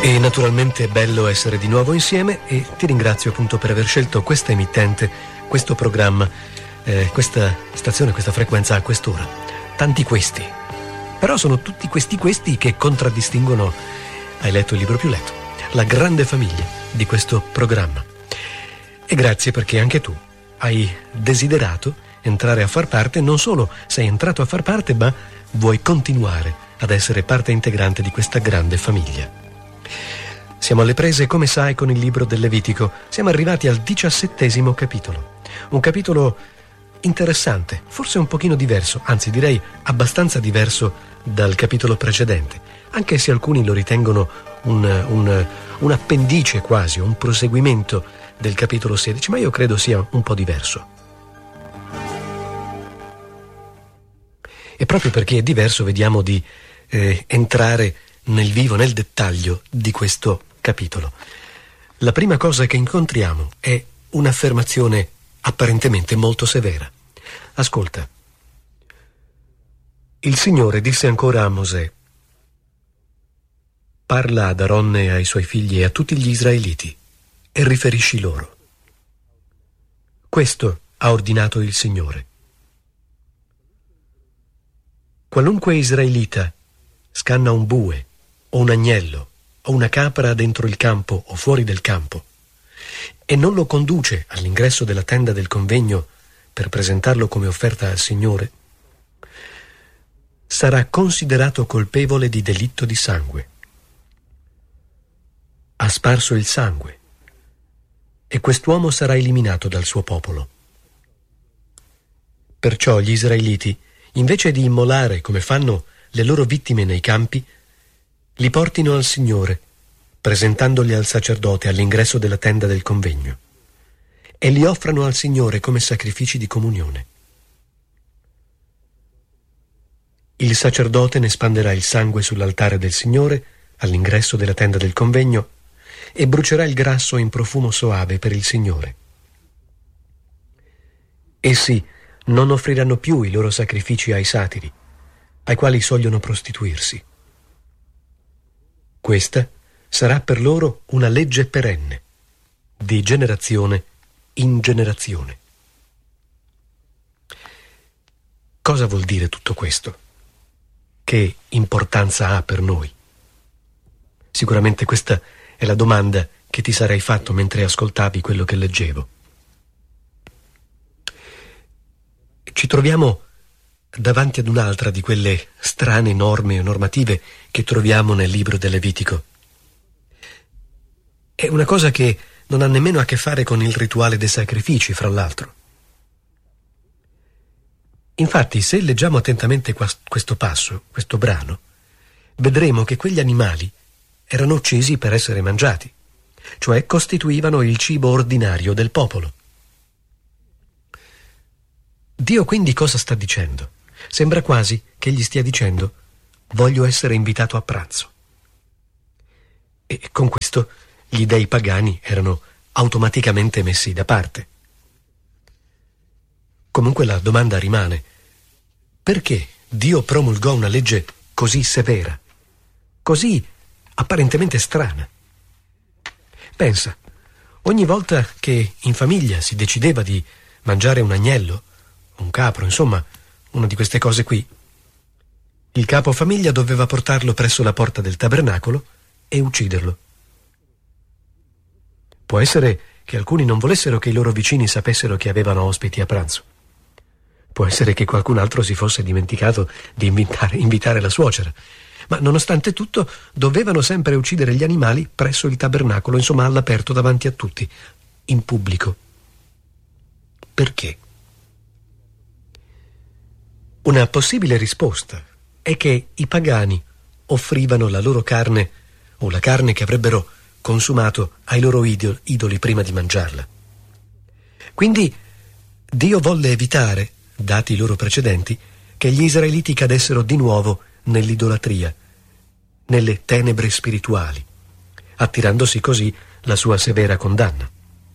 E naturalmente è bello essere di nuovo insieme e ti ringrazio appunto per aver scelto questa emittente, questo programma, questa stazione, questa frequenza a quest'ora. Tanti questi. Però sono tutti questi che contraddistinguono, hai letto il libro più letto, la grande famiglia di questo programma. E grazie perché anche tu hai desiderato entrare a far parte, non solo sei entrato a far parte, ma vuoi continuare ad essere parte integrante di questa grande famiglia. Siamo alle prese, come sai, con il libro del Levitico. Siamo arrivati al 17° capitolo. Un capitolo interessante, forse un pochino diverso, anzi direi abbastanza diverso dal capitolo precedente, anche se alcuni lo ritengono un appendice quasi, un proseguimento del capitolo 16, ma io credo sia un po' diverso. E proprio perché è diverso vediamo di entrare nel vivo, nel dettaglio di questo capitolo. La prima cosa che incontriamo è un'affermazione apparentemente molto severa. Ascolta. Il Signore disse ancora a Mosè: parla ad Aronne e ai suoi figli e a tutti gli israeliti e riferisci loro. Questo ha ordinato il Signore. Qualunque israelita scanna un bue o un agnello o una capra dentro il campo o fuori del campo e non lo conduce all'ingresso della tenda del convegno per presentarlo come offerta al Signore, sarà considerato colpevole di delitto di sangue. Ha sparso il sangue e quest'uomo sarà eliminato dal suo popolo. Perciò gli israeliti, invece di immolare come fanno le loro vittime nei campi, li portino al Signore, presentandoli al sacerdote all'ingresso della tenda del convegno, e li offrano al Signore come sacrifici di comunione. Il sacerdote ne spanderà il sangue sull'altare del Signore, all'ingresso della tenda del convegno, e brucerà il grasso in profumo soave per il Signore. Essi non offriranno più i loro sacrifici ai satiri, ai quali sogliono prostituirsi. Questa sarà per loro una legge perenne, di generazione in generazione. Cosa vuol dire tutto questo? Che importanza ha per noi? Sicuramente questa è la domanda che ti sarei fatto mentre ascoltavi quello che leggevo. Ci troviamo davanti ad un'altra di quelle strane norme o normative che troviamo nel libro del Levitico. È una cosa che non ha nemmeno a che fare con il rituale dei sacrifici, fra l'altro. Infatti, se leggiamo attentamente questo passo, questo brano, vedremo che quegli animali erano uccisi per essere mangiati, cioè costituivano il cibo ordinario del popolo. Dio quindi cosa sta dicendo? Sembra quasi che gli stia dicendo: voglio essere invitato a pranzo. E con questo gli dei pagani erano automaticamente messi da parte. Comunque la domanda rimane: perché Dio promulgò una legge così severa, così apparentemente strana? Pensa, ogni volta che in famiglia si decideva di mangiare un agnello, un capro, insomma, una di queste cose qui, il capofamiglia doveva portarlo presso la porta del tabernacolo e ucciderlo. Può essere che alcuni non volessero che i loro vicini sapessero che avevano ospiti a pranzo. Può essere che qualcun altro si fosse dimenticato di invitare la suocera. Ma nonostante tutto dovevano sempre uccidere gli animali presso il tabernacolo, insomma all'aperto davanti a tutti, in pubblico. Perché? Una possibile risposta è che i pagani offrivano la loro carne o la carne che avrebbero consumato ai loro idoli prima di mangiarla. Quindi Dio volle evitare, dati i loro precedenti, che gli israeliti cadessero di nuovo nell'idolatria, nelle tenebre spirituali, attirandosi così la sua severa condanna.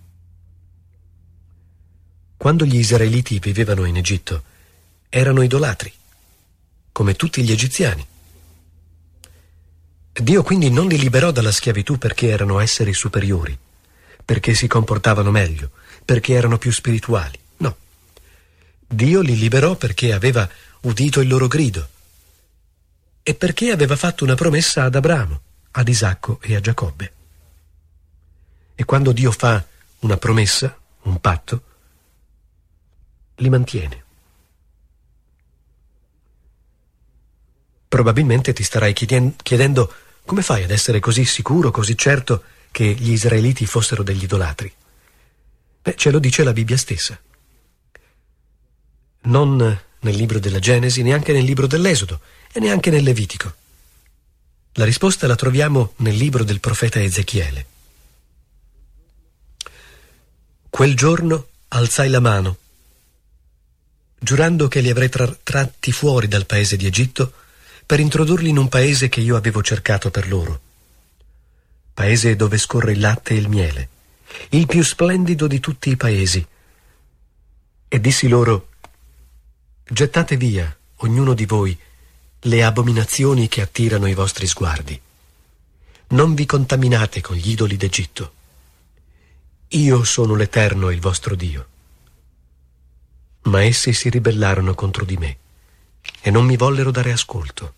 Quando gli israeliti vivevano in Egitto, erano idolatri, come tutti gli egiziani. Dio quindi non li liberò dalla schiavitù perché erano esseri superiori, perché si comportavano meglio, perché erano più spirituali. No. Dio li liberò perché aveva udito il loro grido e perché aveva fatto una promessa ad Abramo, ad Isacco e a Giacobbe. E quando Dio fa una promessa, un patto, li mantiene. Probabilmente ti starai chiedendo come fai ad essere così sicuro, così certo che gli israeliti fossero degli idolatri. Ce lo dice la Bibbia stessa. Non nel libro della Genesi, neanche nel libro dell'Esodo e neanche nel Levitico. La risposta la troviamo nel libro del profeta Ezechiele. Quel giorno alzai la mano, giurando che li avrei tratti fuori dal paese di Egitto per introdurli in un paese che io avevo cercato per loro, paese dove scorre il latte e il miele, il più splendido di tutti i paesi. E dissi loro: gettate via, ognuno di voi, le abominazioni che attirano i vostri sguardi. Non vi contaminate con gli idoli d'Egitto. Io sono l'Eterno, il vostro Dio. Ma essi si ribellarono contro di me e non mi vollero dare ascolto.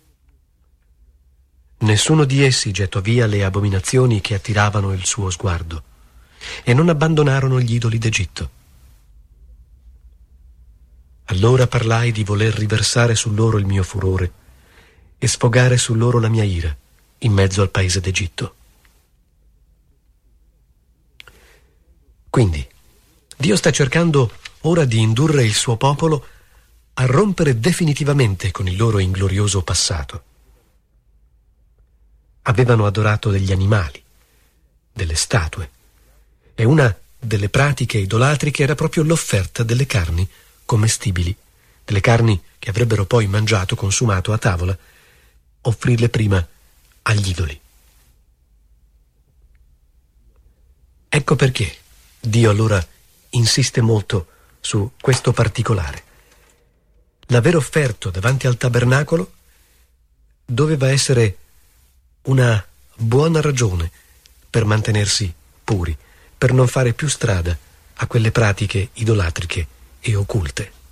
Nessuno di essi gettò via le abominazioni che attiravano il suo sguardo e non abbandonarono gli idoli d'Egitto. Allora parlai di voler riversare su loro il mio furore e sfogare su loro la mia ira in mezzo al paese d'Egitto. Quindi, Dio sta cercando ora di indurre il suo popolo a rompere definitivamente con il loro inglorioso passato. Avevano adorato degli animali, delle statue, e una delle pratiche idolatriche era proprio l'offerta delle carni commestibili, delle carni che avrebbero poi mangiato, consumato a tavola, offrirle prima agli idoli. Ecco perché Dio allora insiste molto su questo particolare. L'aver offerto davanti al tabernacolo doveva essere una buona ragione per mantenersi puri, per non fare più strada a quelle pratiche idolatriche e occulte.